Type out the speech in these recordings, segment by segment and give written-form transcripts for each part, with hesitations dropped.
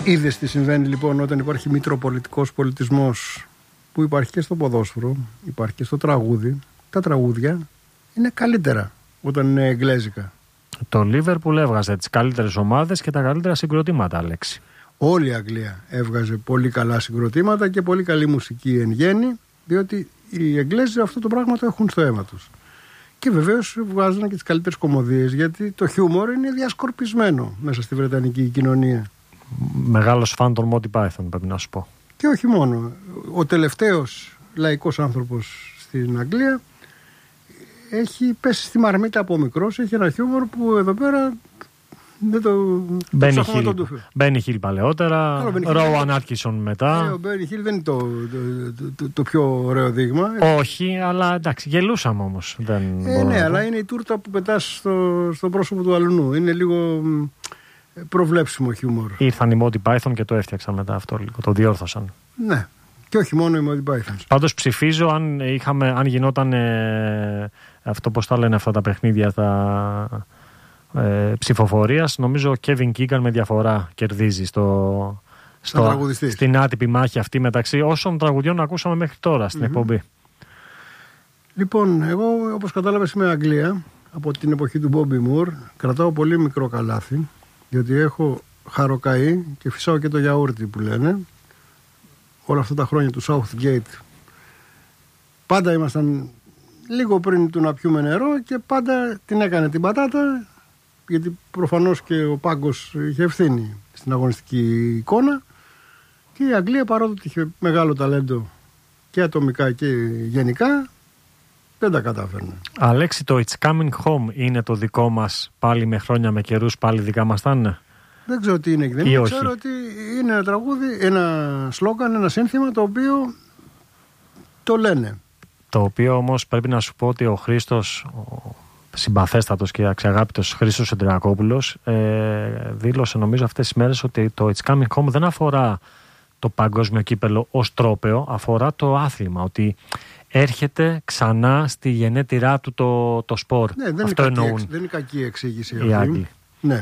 Είδες τι συμβαίνει λοιπόν όταν υπάρχει μητροπολιτικός πολιτισμός, που υπάρχει και στο ποδόσφαιρο, υπάρχει και στο τραγούδι. Τα τραγούδια είναι καλύτερα όταν είναι εγγλέζικα. Το Λίβερπουλ έβγαζε τις καλύτερες ομάδες και τα καλύτερα συγκροτήματα, Αλέξη. Όλη η Αγγλία έβγαζε πολύ καλά συγκροτήματα και πολύ καλή μουσική εν γέννη, διότι οι Εγγλέζοι αυτό το πράγμα το έχουν στο αίμα τους. Και βεβαίως βγάζουν και τις καλύτερες κωμωδίες, γιατί το χιούμορ είναι διασκορπισμένο μέσα στη βρετανική κοινωνία. Μεγάλος φαν των Monty Python, πρέπει να σου πω. Και όχι μόνο. Ο τελευταίος λαϊκός άνθρωπος στην Αγγλία έχει πέσει στη μαρμίτα από μικρός. Έχει ένα χιούμορ που εδώ πέρα δεν το ψάχνουμε να το Μπένι Χιλ παλαιότερα, Ρόουαν Άτκινσον μετά. Ο Μπένι Χιλ δεν είναι το πιο ωραίο δείγμα. Όχι, αλλά εντάξει, γελούσαμε όμως. Ναι, αλλά είναι η τούρτα που πετάς στο πρόσωπο του αλουνού. Είναι λίγο προβλέψιμο χιούμορ. Ήρθαν οι Monty Python και το έφτιαξαν μετά αυτό λίγο, το διόρθωσαν. Ναι, και όχι μόνο οι Monty Python. Πάντως ψηφίζω αν γινόταν αυτό, πώς τα λένε αυτά τα παιχνίδια ψηφοφορίας, νομίζω ο Kevin Keegan με διαφορά κερδίζει στην άτυπη μάχη αυτή μεταξύ όσων τραγουδιών ακούσαμε μέχρι τώρα στην εκπομπή. Λοιπόν, εγώ όπως κατάλαβες είμαι Αγγλία από την εποχή του Bobby Moore. Κρατάω πολύ μικρό καλάθι, γιατί έχω χαροκαεί και φυσάω και το γιαούρτι που λένε. Όλα αυτά τα χρόνια του Southgate πάντα ήμασταν λίγο πριν του να πιούμε νερό και πάντα την έκανε την πατάτα, γιατί προφανώς και ο πάγκος είχε ευθύνη στην αγωνιστική εικόνα, και η Αγγλία, παρότι είχε μεγάλο ταλέντο και ατομικά και γενικά, δεν τα κατάφερνε. Αλέξη, το It's Coming Home είναι το δικό μας πάλι με χρόνια, με καιρούς, πάλι δικά μας θα είναι? Δεν ξέρω τι είναι, δεν ξέρω ότι είναι ένα τραγούδι, ένα σλόγγαν, ένα σύνθημα το οποίο το λένε. Το οποίο όμως πρέπει να σου πω ότι ο Χρήστος, ο συμπαθέστατος και αξιαγάπητος Χρήστος Εντριακόπουλος, δήλωσε νομίζω αυτές τις μέρες ότι το It's Coming Home δεν αφορά το παγκόσμιο κύπελο ως τρόπαιο, αφορά το άθλημα, ότι έρχεται ξανά στη γενέτειρά του το σπορ. Ναι, αυτό εννοούν. Δεν είναι κακή εξήγηση οι Άγγλοι. Ναι.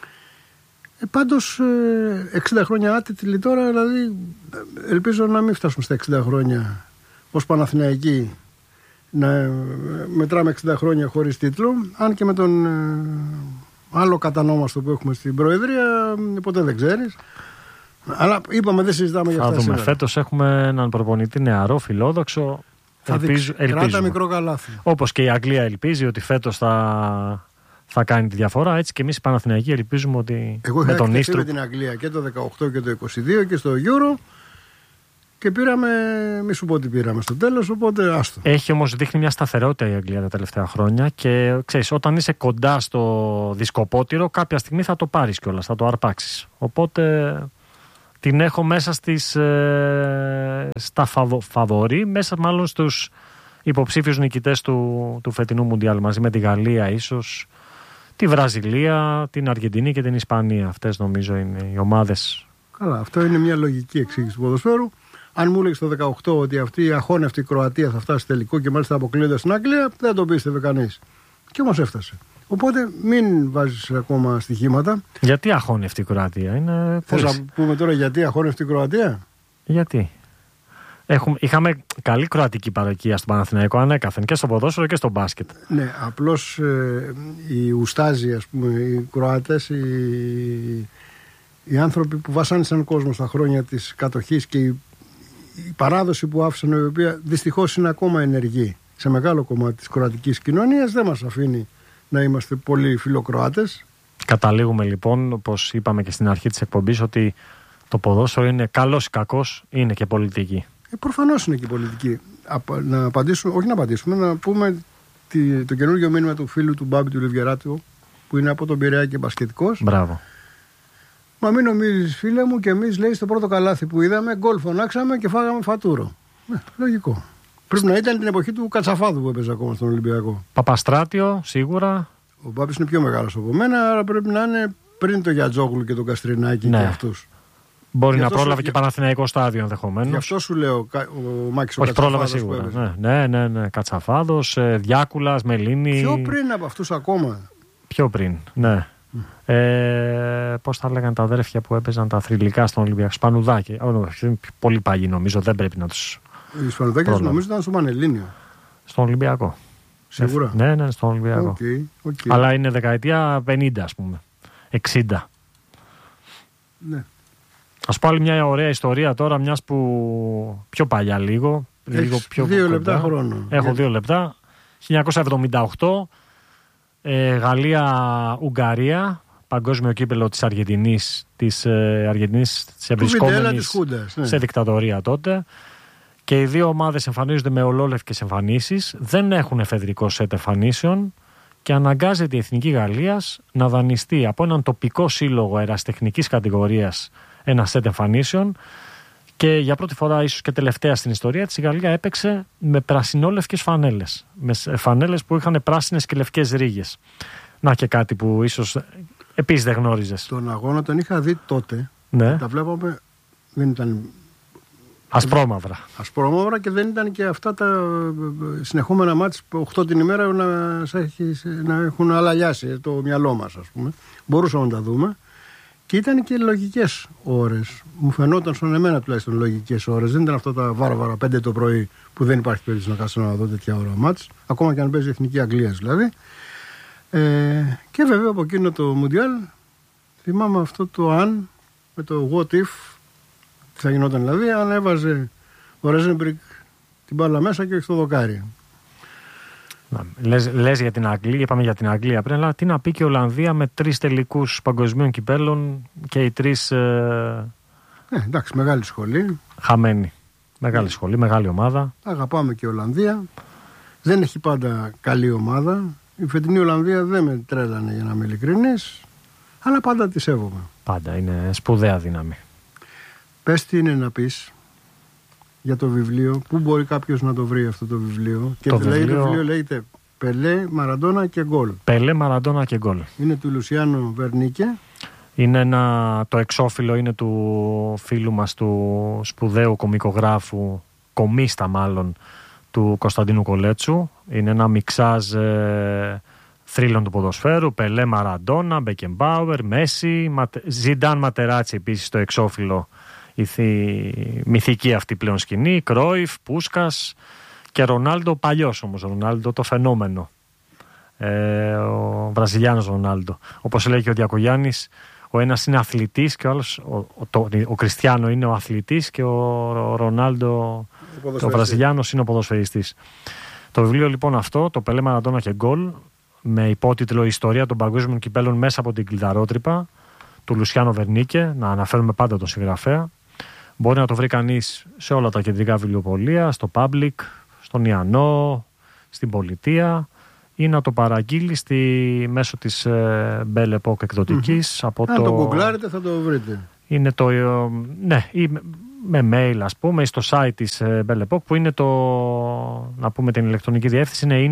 Πάντως 60 χρόνια άτιτλοι τώρα, δηλαδή ελπίζω να μην φτάσουμε στα 60 χρόνια ως Παναθηναϊκοί να μετράμε 60 χρόνια χωρίς τίτλο, αν και με τον άλλο κατανόμαστο που έχουμε στην Προεδρία ποτέ δεν ξέρεις. Αλλά είπαμε δεν συζητάμε για αυτά σήμερα. Φέτος έχουμε έναν προπονητή νεαρό, φιλόδοξο. Κράτα μικρό καλάθι. Όπως και η Αγγλία ελπίζει ότι φέτος θα κάνει τη διαφορά, έτσι και εμείς οι Παναθηναϊκοί ελπίζουμε ότι με τον Ίστρου. Με την Αγγλία και το 18 και το 22 και στο Euro και πήραμε, μη σου πω ότι πήραμε στο τέλος, οπότε άστο. Έχει όμως, δείχνει μια σταθερότητα η Αγγλία τα τελευταία χρόνια και ξέρεις, όταν είσαι κοντά στο δισκοπότηρο κάποια στιγμή θα το πάρεις κιόλας, θα το αρπάξεις. Οπότε την έχω μέσα στα φαβορί, μέσα μάλλον στους υποψήφιους νικητές του φετινού Μουντιάλ, μαζί με τη Γαλλία ίσως, τη Βραζιλία, την Αργεντινή και την Ισπανία. Αυτές νομίζω είναι οι ομάδες. Καλά, αυτό είναι μια λογική εξήγηση του ποδοσφαίρου. Αν μου έλεγες το 18 ότι αυτή η αχώνευτη Κροατία θα φτάσει τελικό και μάλιστα αποκλείοντας στην Αγγλία, δεν το πίστευε κανείς. Και όμως έφτασε. Οπότε μην βάζεις ακόμα στοιχήματα. Γιατί αχώνευτη η Κροατία? Θες να πούμε τώρα γιατί αχώνευτη η Κροατία? Γιατί? Είχαμε καλή κροατική παροικία στο Παναθηναϊκό ανέκαθεν και στο ποδόσφαιρο και στο μπάσκετ. Ναι, απλώς οι ουστάζοι, ας πούμε, οι Κροάτες, οι άνθρωποι που βασάνισαν κόσμο στα χρόνια της κατοχής και η παράδοση που άφησαν, η οποία δυστυχώς είναι ακόμα ενεργή σε μεγάλο κομμάτι της κροατικής κοινωνίας, δεν μας αφήνει να είμαστε πολύ φιλοκροάτες. Καταλήγουμε λοιπόν, όπως είπαμε και στην αρχή της εκπομπής, ότι το ποδόσφαιρο είναι καλός ή κακός, είναι και πολιτική. Προφανώς είναι και πολιτική. Να απαντήσουμε, όχι να απαντήσουμε, να πούμε το καινούργιο μήνυμα του φίλου του Μπάμπη του Λιβιεράτου, που είναι από τον Πειραιά και μπασκετικός. Μπράβο. Μα μην νομίζεις, φίλε μου, και εμείς, λέει, στο πρώτο καλάθι που είδαμε, γκολ φωνάξαμε και φάγαμε φατούρο. Λογικό. Πρέπει να ήταν την εποχή του Κατσαφάδου που έπαιζε ακόμα στον Ολυμπιακό. Παπαστράτιο, σίγουρα. Ο Μπάμπης είναι πιο μεγάλος από μένα, άρα πρέπει να είναι πριν το Γιατζόγλου και τον Καστρινάκη, ναι, και αυτούς. Μπορεί να πρόλαβε και Παναθηναϊκό στάδιο ενδεχομένως. Γι' αυτό σου λέω ο Μάκης ο Κατσαφάδος. Όχι, πρόλαβε σίγουρα. Ναι. Κατσαφάδος, Διάκουλας, Μελίνη. Πιο πριν από αυτούς ακόμα. Πιο πριν, ναι. Πώς τα λέγανε τα αδέρφια που έπαιζαν τα θρυλικά στον Ολυμπιακό, Σπανουδάκη. Πολύ πάγι νομίζω, δεν πρέπει να τους. Οι Σπανουδάκες νομίζω ήταν στο Πανελλήνιο. Στον Ολυμπιακό. Σίγουρα. Ναι, στον Ολυμπιακό. Okay. Αλλά είναι δεκαετία 50, ας πούμε. 60. Ναι. Ας πω άλλη μια ωραία ιστορία τώρα, μιας που πιο παλιά λίγο πιο 2 λεπτά χρόνο. Έχω 2 λεπτά. 1978, Γαλλία-Ουγγαρία, παγκόσμιο κύπελλο της Αργεντινής, της ευρισκόμενης σε δικτατορία τότε. Και οι δύο ομάδες εμφανίζονται με ολόλευκες εμφανίσεις, δεν έχουν εφεδρικό σετ εμφανίσεων και αναγκάζεται η Εθνική Γαλλίας να δανειστεί από έναν τοπικό σύλλογο αεραστεχνικής κατηγορίας ένα σετ εμφανίσεων. Και για πρώτη φορά, ίσως και τελευταία στην ιστορία της, η Γαλλία έπαιξε με πρασινόλευκες φανέλες. Με φανέλες που είχαν πράσινες και λευκές ρίγες. Να και κάτι που ίσως επίσης δεν γνώριζες. Τον αγώνα τον είχα δει τότε. Ναι. Τα βλέπαμε, δεν ήταν. Ασπρόμαυρα και δεν ήταν και αυτά τα συνεχόμενα μάτς 8 την ημέρα να έχουν αλαλιάσει το μυαλό μας, ας πούμε. Μπορούσαμε να τα δούμε. Και ήταν και λογικές ώρες. Μου φαινόταν στον εμένα τουλάχιστον λογικές ώρες. Δεν ήταν αυτά τα βάρβαρα 5 το πρωί που δεν υπάρχει περίπτωση να κάτσω να δω τέτοια ώρα μάτς. Ακόμα και αν παίζει η Εθνική Αγγλίας δηλαδή. Και βέβαια από εκείνο το Μουντιάλ θυμάμαι αυτό το αν με το what if. Τι θα γινόταν δηλαδή αν έβαζε ο Ρέζενμπρικ την μπάλα μέσα και όχι στο δοκάρι. Λες για την Αγγλία, είπαμε για την Αγγλία πριν, αλλά τι να πει και η Ολλανδία με 3 τελικούς παγκοσμίων κυπέλλων και οι 3. Εντάξει, μεγάλη σχολή. Χαμένη. Μεγάλη σχολή, μεγάλη ομάδα. Αγαπάμε και η Ολλανδία. Δεν έχει πάντα καλή ομάδα. Η φετινή Ολλανδία δεν με τρέλανε, για να είμαι ειλικρινής, αλλά πάντα τη σέβομαι. Πάντα είναι σπουδαία δύναμη. Πες τι είναι να πεις για το βιβλίο, πού μπορεί κάποιος να το βρει αυτό το βιβλίο. Και το βιβλίο λέγεται Πελέ, Μαραντόνα και Γκολ. Πελέ, Μαραντόνα και Γκολ. Είναι του Λουσιάνο Βερνίκε. Είναι το εξώφυλλο είναι του φίλου μας, του σπουδαίου κομικογράφου, κομίστα μάλλον, του Κωνσταντίνου Κολέτσου. Είναι ένα μιξάζ θρύλων του ποδοσφαίρου. Πελέ, Μαραντόνα, Μπεκεμπάουερ, Μέση, Ζιντάν, Ματεράτσι επίσης το εξώφυλλο. Η μυθική αυτή πλέον σκηνή, Κρόιφ, Πούσκας και Ρονάλντο, παλιός όμως Ρονάλντο, το φαινόμενο, ο Βραζιλιάνος Ρονάλντο. Όπως λέει και ο Διακογιάννης, ο ένας είναι αθλητής και ο άλλος, ο Κριστιάνο είναι ο αθλητής και ο Ρονάλντο, ο Βραζιλιάνος, είναι ο ποδοσφαιριστής. Το βιβλίο λοιπόν αυτό, το Πελέ, Μαραντόνα και Γκολ, με υπότιτλο «Ιστορία των παγκόσμιων κυπέλλων μέσα από την κλειδαρότρυπα», του Λουσιάνο Βερνίκε, να αναφέρουμε πάντα τον συγγραφέα. Μπορεί να το βρει κανείς σε όλα τα κεντρικά βιβλιοπωλεία, στο Public, στον Ιαννό, στην Πολιτεία, ή να το παραγγείλει μέσω της Belle Epoque εκδοτικής. Από αν το γκουγκλάρετε θα το βρείτε. Είναι το, ναι, ή με mail ας πούμε, ή στο site της Belle Epoque, που είναι να πούμε την ηλεκτρονική διεύθυνση, είναι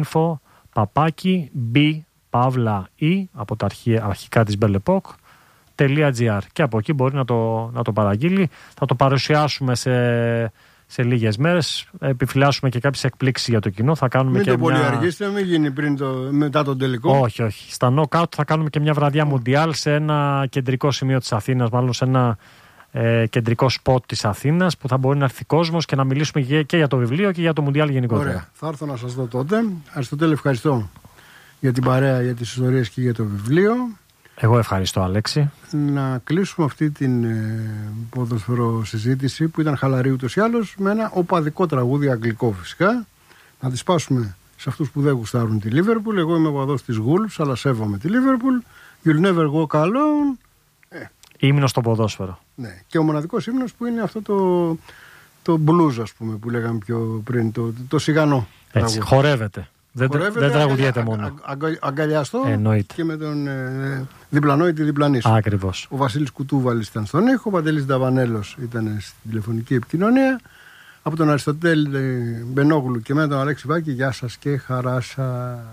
info@b-e από τα αρχικά της Belle Epoque .gr, και από εκεί μπορεί να το παραγγείλει. Θα το παρουσιάσουμε σε λίγες μέρες. Επιφυλάσσουμε και κάποιες εκπλήξεις για το κοινό. Θα κάνουμε μην και το πολύ αργήσετε, μην γίνει μετά τον τελικό. Όχι. Στα knockout θα κάνουμε και μια βραδιά Μουντιάλ σε ένα κεντρικό σημείο της Αθήνας, μάλλον σε ένα κεντρικό σποτ της Αθήνας, που θα μπορεί να έρθει κόσμος και να μιλήσουμε και για το βιβλίο και για το Μουντιάλ γενικότερα. Ωραία. Θα έρθω να σας δω τότε. Αριστοτέλη, ευχαριστώ για την παρέα, για τις ιστορίες και για το βιβλίο. Εγώ ευχαριστώ, Αλέξη. Να κλείσουμε αυτή την ποδοσφαιρό συζήτηση που ήταν χαλαρή ούτως ή άλλως με ένα οπαδικό τραγούδι, αγγλικό φυσικά. Να τη σπάσουμε σε αυτούς που δεν γουστάρουν τη Λίβερπουλ. Εγώ είμαι οπαδός της Wolves, αλλά σέβομαι τη Λίβερπουλ. You'll never walk alone. Ύμνος στο ποδόσφαιρο. Ναι. Και ο μοναδικός ύμνος που είναι αυτό το blues, ας πούμε, που λέγαμε πιο πριν, το σιγανό. Έτσι, χορεύεται. Δεν τραγουδιέται μόνο. Αγκαλιαστό. Εννοείται. Και με τον διπλανό ή τη διπλανή σου. Ακριβώς. Ο Βασίλης Κουτούβαλης ήταν στον ήχο, ο Παντελής Νταβανέλος ήταν στην τηλεφωνική επικοινωνία. Από τον Αριστοτέλη Μπενόγλου και με τον Αλέξη Βάκη, γεια σας και χαρά σας.